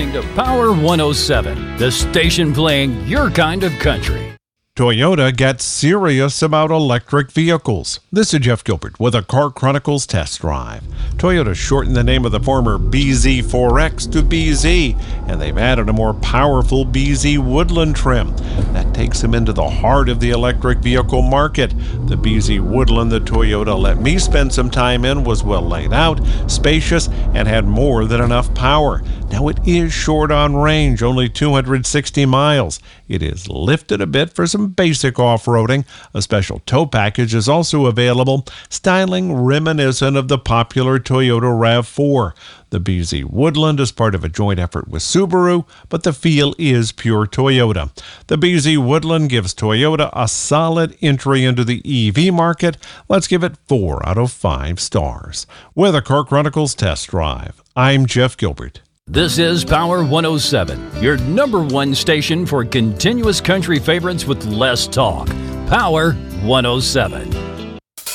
listening to Power 107, the station playing your kind of country. Toyota gets serious about electric vehicles. This is Jeff Gilbert with a Car Chronicles test drive. Toyota shortened the name of the former BZ4X to BZ, and they've added a more powerful BZ Woodland trim. That takes them into the heart of the electric vehicle market. The BZ Woodland that Toyota let me spend some time in was well laid out, spacious, and had more than enough power. Now it is short on range, only 260 miles. It is lifted a bit for some basic off-roading. A special tow package is also available, styling reminiscent of the popular Toyota RAV4. The BZ Woodland is part of a joint effort with Subaru, but the feel is pure Toyota. The BZ Woodland gives Toyota a solid entry into the EV market. Let's give it 4 out of 5 stars. With a Car Chronicles test drive, I'm Jeff Gilbert. This is Power 107, your number one station for continuous country favorites with less talk. Power 107.